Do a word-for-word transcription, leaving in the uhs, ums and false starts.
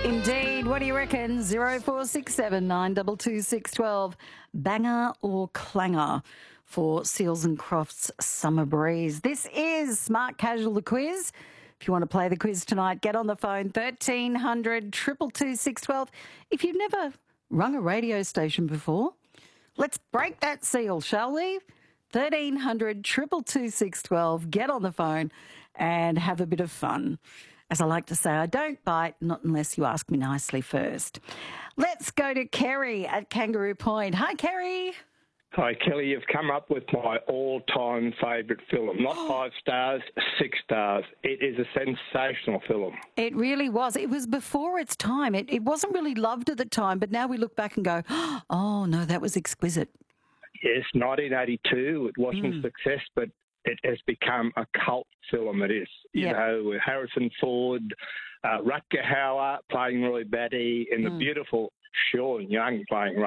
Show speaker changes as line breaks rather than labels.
Indeed. What do you reckon? zero four six seven nine two two six one two. Banger or clanger for Seals and Crofts Summer Breeze. This is Smart Casual, the quiz. If you want to play the quiz tonight, get on the phone, thirteen hundred, two two two, six one two. If you've never rung a radio station before, let's break that seal, shall we? thirteen hundred, two two two, six one two. Get on the phone and have a bit of fun. As I like to say, I don't bite, not unless you ask me nicely first. Let's go to Kerry at Kangaroo Point. Hi, Kerry.
Hi, Kelly. You've come up with my all-time favourite film. Not five stars, six stars. It is a sensational film.
It really was. It was before its time. It, it wasn't really loved at the time, but now we look back and go, oh, no, that was exquisite.
Yes, nineteen eighty-two. It wasn't a
Mm.
success, but it has become a cult film. It is. You
Yeah.
know, with Harrison Ford, uh, Rutger Hauer playing Roy Batty, and the
Mm.
beautiful Sean Young playing